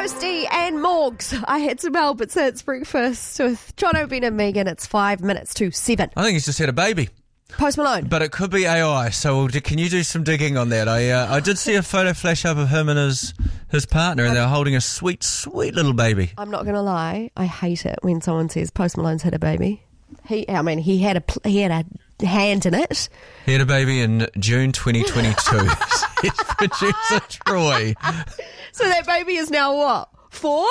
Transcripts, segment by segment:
Toasty and Morgs. I had some Albert's Hits breakfast with Jono, Ben and Megan. It's 5 minutes to 7. I think he's just had a baby. Post Malone. But it could be AI, so can you do some digging on that? I did see a photo flash up of him and his partner, and they're holding a sweet, sweet little baby. I'm not going to lie. I hate it when someone says Post Malone's had a baby. He had a hand in it. He had a baby in June 2022. His producer, Troy. So that baby is now what? 4?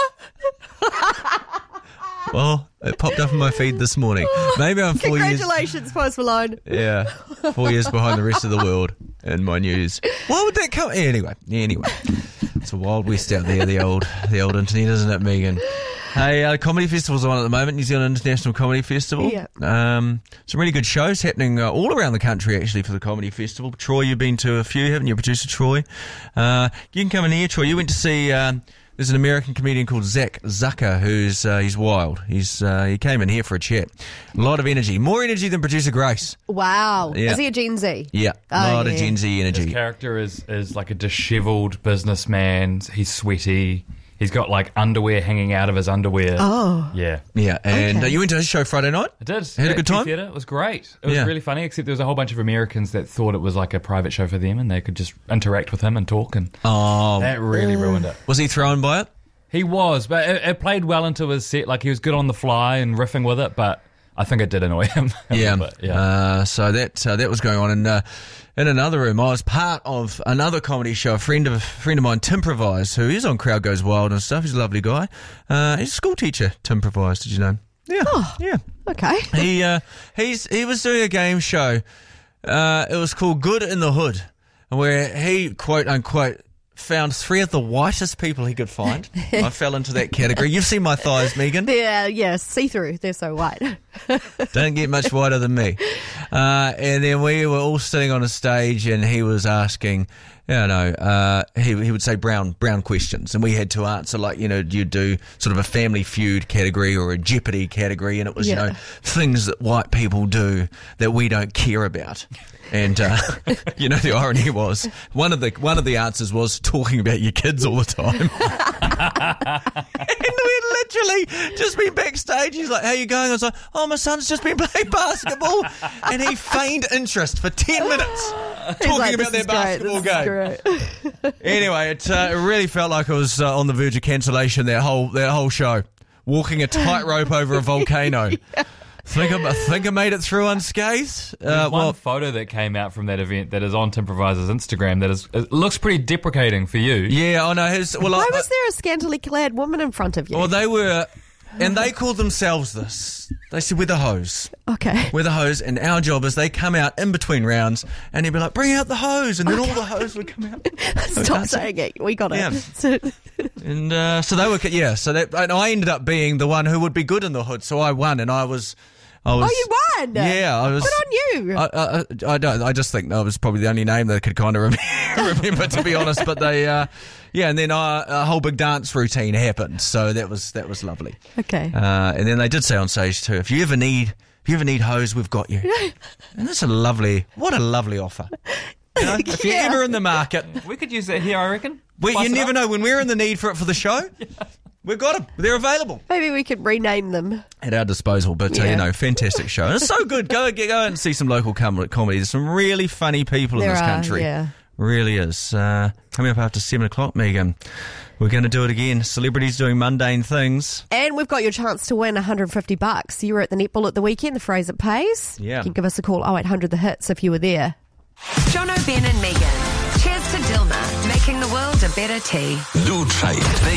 Well, it popped up in my feed this morning. Maybe I'm 4 years... Congratulations, Post Malone. Yeah, 4 years behind the rest of the world in my news. Why would that come... Anyway. It's a wild west out there, the old internet, isn't it, Megan? Hey, Comedy Festival's on at the moment, New Zealand International Comedy Festival. Yeah. Some really good shows happening all around the country, actually, for the Comedy Festival. Troy, you've been to a few, haven't you, producer Troy? You can come in here, Troy. You went to see... there's an American comedian called Zach Zucker who's he's wild. He came in here for a chat. A lot of energy. More energy than producer Grace. Wow. Yeah. Is he a Gen Z? Yeah. A lot of Gen Z energy. His character is like a dishevelled businessman. He's sweaty. He's got like underwear hanging out of his underwear. Oh. Yeah. Yeah. And Okay. You went to his show Friday night? I did. Had a good time? Theatre. It was great. It was Yeah. really funny, except there was a whole bunch of Americans that thought it was like a private show for them and they could just interact with him and talk, and that really ruined it. Was he thrown by it? He was, but it played well into his set. Like, he was good on the fly and riffing with it, but I think it did annoy him a little bit. Yeah. So that was going on. And in another room, I was part of another comedy show. A friend of mine, Timprovise, who is on Crowd Goes Wild and stuff. He's a lovely guy. He's a school teacher, Timprovise. Did you know? Yeah. Oh. Yeah. Okay. He was doing a game show. It was called Good in the Hood, where he, quote unquote, found 3 of the whitest people he could find. I fell into that category. You've seen my thighs, Megan. They're see-through. They're so white. Don't get much whiter than me. And then we were all sitting on a stage, and he was asking, he would say brown questions, and we had to answer, like, you'd do sort of a Family Feud category or a Jeopardy category, and it was, things that white people do that we don't care about. And the irony was one of the answers was talking about your kids all the time. And we'd literally just been backstage. He's like, "How you going?" I was like, "Oh, my son's just been playing basketball," and he feigned interest for 10 minutes talking about their basketball game. Anyway, it really felt like I was on the verge of cancellation. That whole show, walking a tightrope over a volcano. Think I made it through unscathed. One photo that came out from that event that is on Timproviser's Instagram it looks pretty deprecating for you. Yeah, I know. Why was there a scantily clad woman in front of you? Well, they were, and they called themselves this. They said, "We're the hose." Okay. We're the hose, and our job is they come out in between rounds, and he'd be like, "Bring out the hose," and then all the hose would come out. Stop saying it. We got it. Yeah. And so they were, and I ended up being the one who would be good in the hood, so I won, and I was. Oh, you won! Yeah, I was. Good on you. I don't. I just think I was probably the only name that I could kind of remember, to be honest. But they, and then a whole big dance routine happened, so that was lovely. Okay. And then they did say on stage too, if you ever need hose, we've got you. And that's what a lovely offer. If you're ever in the market, We could use that here, I reckon. you never know when we're in the need for it for the show. We've got them. They're available. Maybe we could rename them. At our disposal, but fantastic show. And it's so good. Go and see some local comedy. There's some really funny people in this country. Yeah. Really is. Coming up after 7 o'clock, Megan. We're going to do it again. Celebrities doing mundane things. And we've got your chance to win $150. You were at the netball at the weekend, the phrase it pays. Yeah. You can give us a call, 0800 The Hits, if you were there. Jono, Ben and Megan. Cheers to Dilma, making the world a better tea. Lutrate.